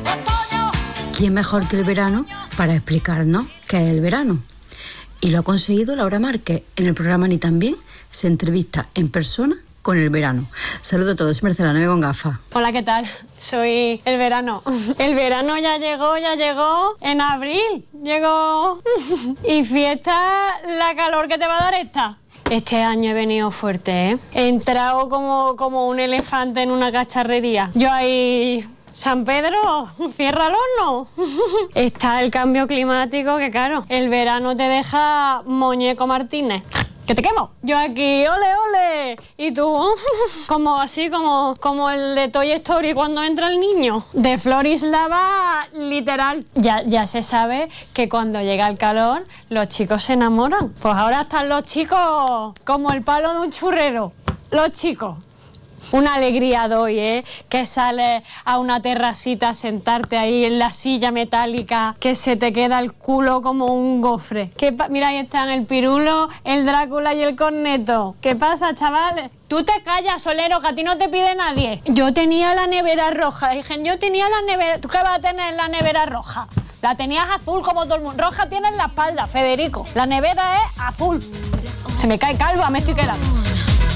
¿Quién mejor que el verano para explicarnos qué es el verano? Y lo ha conseguido Laura Márquez. En el programa Ni Tan Bien se entrevista en persona con el verano. Saludos a todos, soy Marcela Neve con gafas. Hola, ¿qué tal? Soy el verano. El verano ya llegó en abril. Llegó. Y fiesta, la calor que te va a dar esta. Este año he venido fuerte, ¿eh? He entrado como un elefante en una cacharrería. Yo ahí... San Pedro, cierra el horno. Está el cambio climático que, claro, el verano te deja muñeco Martínez. ¡Que te quemo! Yo aquí, ole, ole. Y tú, como el de Toy Story cuando entra el niño. De Florislava, literal. Ya se sabe que cuando llega el calor, los chicos se enamoran. Pues ahora están los chicos como el palo de un churrero. Los chicos. Una alegría doy, ¿eh? Que sales a una terracita a sentarte ahí en la silla metálica, que se te queda el culo como un gofre. Mira, ahí están el Pirulo, el Drácula y el Corneto. ¿Qué pasa, chavales? Tú te callas, Solero, que a ti no te pide nadie. Yo tenía la nevera roja. Dije, yo tenía la nevera... ¿Tú qué vas a tener la nevera roja? La tenías azul como todo el mundo. Roja tienes la espalda, Federico. La nevera es azul. Se me cae calva, me estoy quedando.